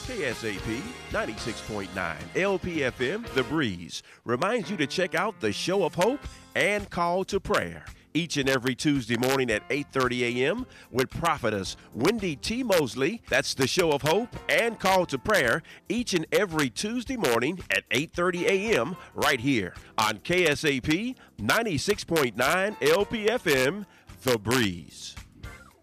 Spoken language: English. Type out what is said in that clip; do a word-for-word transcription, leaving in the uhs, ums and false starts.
K S A P ninety-six point nine L P F M, The Breeze, reminds you to check out the Show of Hope and Call to Prayer each and every Tuesday morning at eight thirty a.m. with prophetess Wendy T. Mosley. That's the Show of Hope and Call to Prayer each and every Tuesday morning at eight thirty a.m. right here on K S A P ninety-six point nine L P F M, The Breeze.